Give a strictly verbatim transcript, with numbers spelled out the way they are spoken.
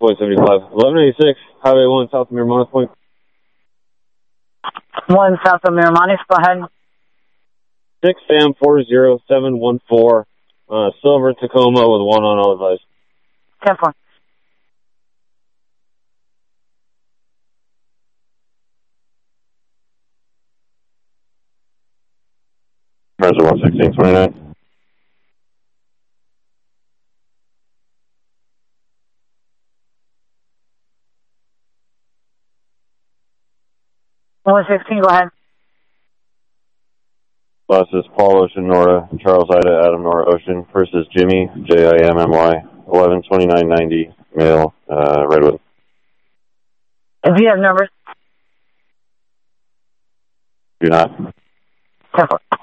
point seventy-five. eleven eighty-six, Highway one, south of Miramontes Point. one south of Miramontes, go ahead. six Sam four zero seven one four, uh, Silver Tacoma with one on all advice. ten four. Mercer one sixteen twenty-nine. one sixteen, go ahead. Buses Paul Ocean Nora, Charles Ida Adam Nora Ocean. First is Jimmy, J I M M Y, eleven twenty-nine ninety, male, uh, Redwood. If you have numbers. Do not. ten four.